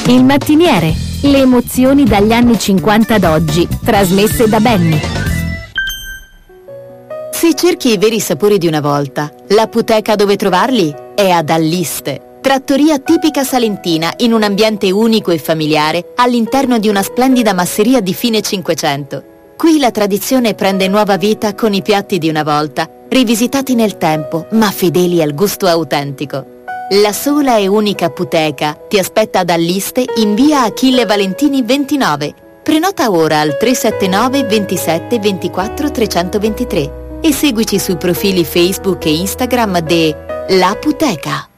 Il Mattiniere, le emozioni dagli anni 50 ad oggi, trasmesse da Benny. Se cerchi i veri sapori di una volta, l'apoteca dove trovarli è ad Alliste. Trattoria tipica salentina in un ambiente unico e familiare all'interno di una splendida masseria di fine 500. Qui la tradizione prende nuova vita con i piatti di una volta, rivisitati nel tempo ma fedeli al gusto autentico. La sola e unica apoteca ti aspetta ad Alliste in via Achille Valentini 29. Prenota ora al 379 27 24 323 e seguici sui profili Facebook e Instagram de L'Apoteca.